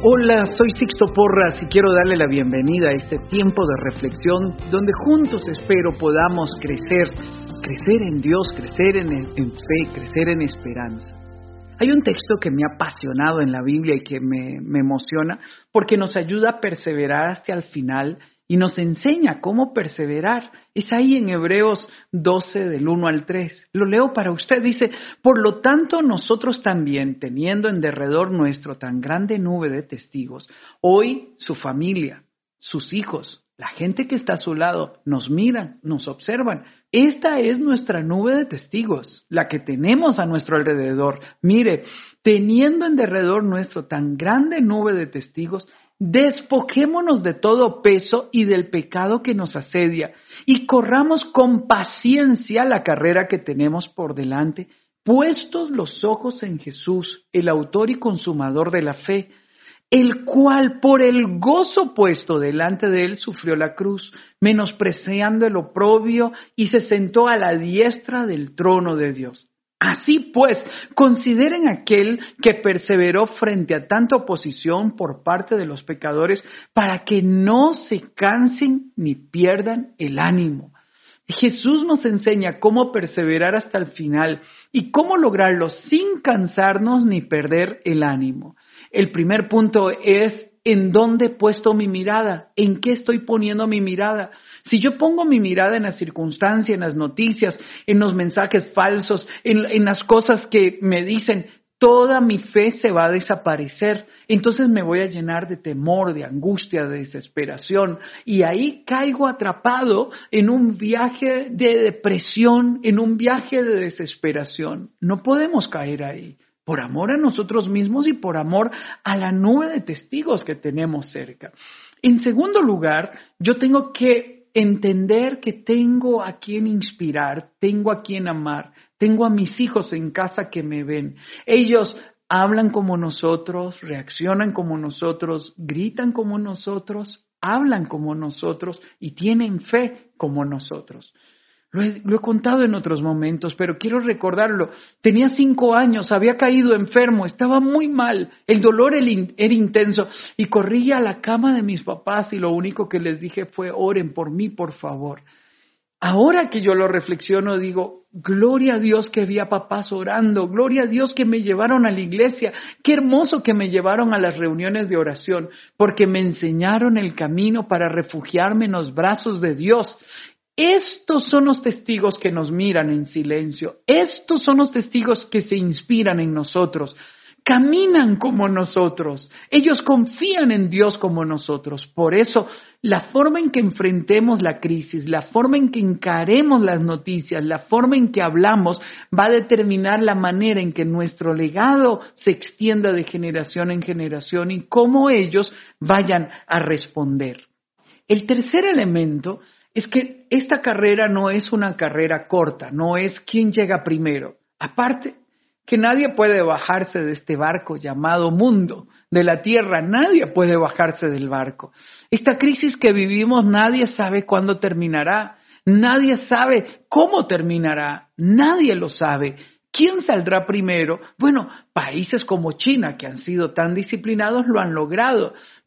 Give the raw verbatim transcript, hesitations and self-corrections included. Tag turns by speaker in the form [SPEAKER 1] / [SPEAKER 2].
[SPEAKER 1] Hola, soy Sixto Porras y quiero darle la bienvenida a este tiempo de reflexión donde juntos espero podamos crecer, crecer en Dios, crecer en, en fe, crecer en esperanza. Hay un texto que me ha apasionado en la Biblia y que me, me emociona porque nos ayuda a perseverar hasta el final y nos enseña cómo perseverar. Es ahí en Hebreos doce, del uno al tres. Lo leo para usted. Dice: por lo tanto, nosotros también, teniendo en derredor nuestro tan grande nube de testigos, hoy su familia, sus hijos, la gente que está a su lado, nos miran, nos observan. Esta es nuestra nube de testigos, la que tenemos a nuestro alrededor. Mire, teniendo en derredor nuestro tan grande nube de testigos, despojémonos de todo peso y del pecado que nos asedia y corramos con paciencia la carrera que tenemos por delante, puestos los ojos en Jesús, el autor y consumador de la fe, el cual por el gozo puesto delante de él sufrió la cruz, menospreciando el oprobio, y se sentó a la diestra del trono de Dios. Así pues, consideren aquel que perseveró frente a tanta oposición por parte de los pecadores, para que no se cansen ni pierdan el ánimo. Jesús nos enseña cómo perseverar hasta el final y cómo lograrlo sin cansarnos ni perder el ánimo. El primer punto es: ¿en dónde he puesto mi mirada? ¿En qué estoy poniendo mi mirada? Si yo pongo mi mirada en las circunstancias, en las noticias, en los mensajes falsos, en, en las cosas que me dicen, toda mi fe se va a desaparecer. Entonces me voy a llenar de temor, de angustia, de desesperación. Y ahí caigo atrapado en un viaje de depresión, en un viaje de desesperación. No podemos caer ahí. Por amor a nosotros mismos y por amor a la nube de testigos que tenemos cerca. En segundo lugar, yo tengo que entender que tengo a quien inspirar, tengo a quien amar, tengo a mis hijos en casa que me ven. Ellos hablan como nosotros, reaccionan como nosotros, gritan como nosotros, hablan como nosotros y tienen fe como nosotros. Lo he, lo he contado en otros momentos, pero quiero recordarlo. Tenía cinco años, había caído enfermo, estaba muy mal, el dolor era intenso y corrí a la cama de mis papás y lo único que les dije fue: oren por mí, por favor. Ahora que yo lo reflexiono, digo: gloria a Dios que vi a papás orando, gloria a Dios que me llevaron a la iglesia, qué hermoso que me llevaron a las reuniones de oración, porque me enseñaron el camino para refugiarme en los brazos de Dios. Estos son los testigos que nos miran en silencio. Estos son los testigos que se inspiran en nosotros. Caminan como nosotros. Ellos confían en Dios como nosotros. Por eso, la forma en que enfrentemos la crisis, la forma en que encaremos las noticias, la forma en que hablamos, va a determinar la manera en que nuestro legado se extienda de generación en generación y cómo ellos vayan a responder. El tercer elemento es que esta carrera no es una carrera corta, no es quién llega primero. Aparte, que nadie puede bajarse de este barco llamado mundo, de la tierra, nadie puede bajarse del barco. Esta crisis que vivimos, nadie sabe cuándo terminará, nadie sabe cómo terminará, nadie lo sabe. ¿Quién saldrá primero? Bueno, países como China, que han sido tan disciplinados, lo han logrado.